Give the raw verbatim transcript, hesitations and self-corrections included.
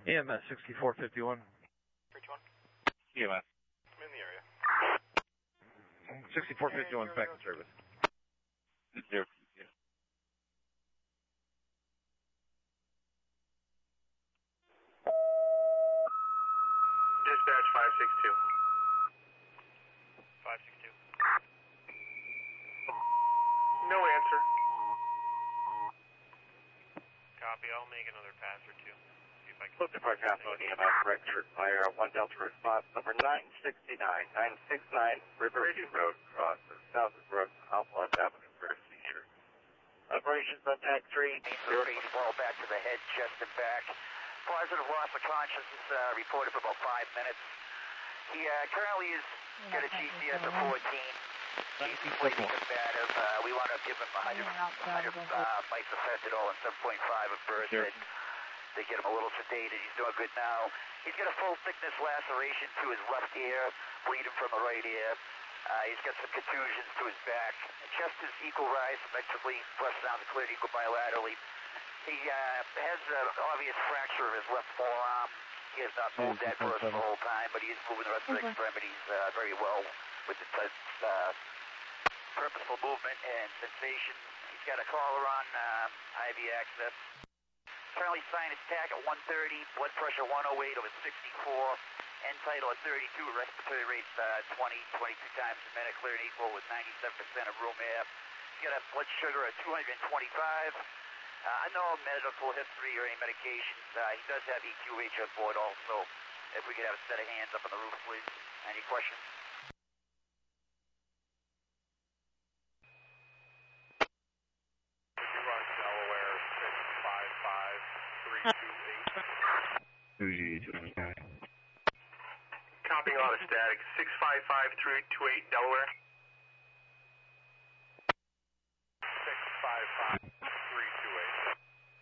E M S sixty-four fifty-one. fifty-one. E M S. I'm in the area. sixty-four fifty-one, back in service. Zero. Dispatch five six two. five six two. No answer. Copy, I'll make another pass or two. See if I can... Clifton Park Alpha, E M S, registered fire, one Delta response, number nine sixty-nine, nine sixty-nine, Riverview Road, cross the South Brook, Alpha Avenue, first seizure. Operations on tag three. thirty, fall back to the head, chest and back. Positive loss of consciousness uh, reported for about five minutes. He uh, currently is got a G C S of fourteen. He's completely combative. Uh, we want to give him one hundred, one hundred uh, mics of fentanyl and seven point five of Versed. They get him a little sedated. He's doing good now. He's got a full thickness laceration to his left ear, bleeding from the right ear. Uh, he's got some contusions to his back. Chest is equal rise symmetrically. Breast sounds clear equal bilaterally. He uh, has an obvious fracture of his left forearm. He has not moved that burst the whole time, but he is moving the rest of the extremities uh, very well with the uh, purposeful movement and sensation. He's got a collar on, uh, I V access. Currently sinus tach at one thirty, blood pressure one oh eight over sixty-four, end tidal at thirty-two, respiratory rates uh, twenty, twenty-two times a minute, clear and equal with ninety-seven percent of room air. He's got a blood sugar at two hundred twenty-five. Uh, no medical history or any medications. Uh, he does have E Q H on board also. If we could have a set of hands up on the roof, please. Any questions? Run Delaware six five five three two eight. Copying on a static six five five three two eight Delaware.